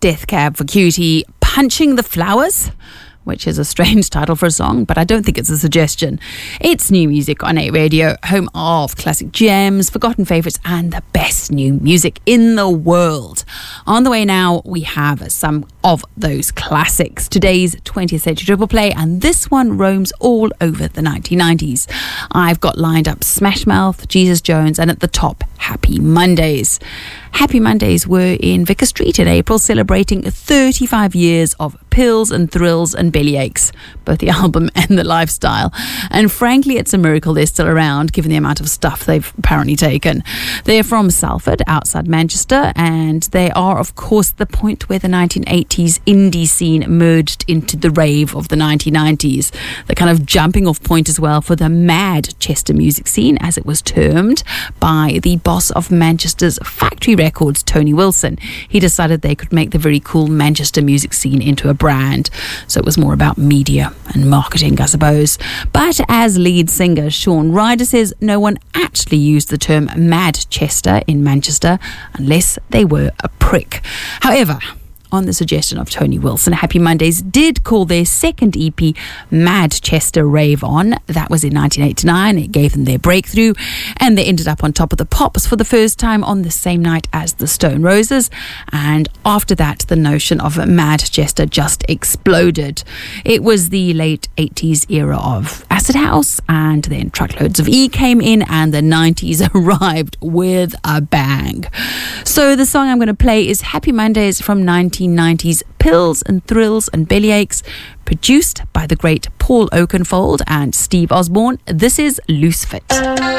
Death Cab for Cutie, Punching the Flowers, which is a strange title for a song, but I don't think it's a suggestion. It's new music on 8 Radio, home of classic gems, forgotten favourites, and the best new music in the world. On the way now, we have some of those classics. Today's 20th Century Triple Play, and this one roams all over the 1990s. I've got lined up Smash Mouth, Jesus Jones, and at the top, Happy Mondays. Happy Mondays were in Vicar Street in April, celebrating 35 years of pills and thrills and bellyaches, both the album and the lifestyle. And frankly, it's a miracle they're still around, given the amount of stuff they've apparently taken. They're from Salford, outside Manchester, and they are, of course, the point where the 1980s indie scene merged into the rave of the 1990s. The kind of jumping off point as well for the Manchester music scene, as it was termed by the boss of Manchester's Factory Records, Tony Wilson. He decided they could make the very cool Manchester music scene into a brand. So it was more about media and marketing, I suppose. But as lead singer Sean Ryder says, no one actually used the term Manchester in Manchester unless they were a prick. However, on the suggestion of Tony Wilson, Happy Mondays did call their second EP Manchester Rave On. That was in 1989. It gave them their breakthrough, and they ended up on top of the pops for the first time on the same night as the Stone Roses. And after that, the notion of Manchester just exploded. It was the late 80s era of acid house, and then truckloads of E came in, and the 90s arrived with a bang. So the song I'm going to play is Happy Mondays from 1990s Pills and Thrills and Bellyaches, produced by the great Paul Oakenfold and Steve Osborne. This is Loose Fit.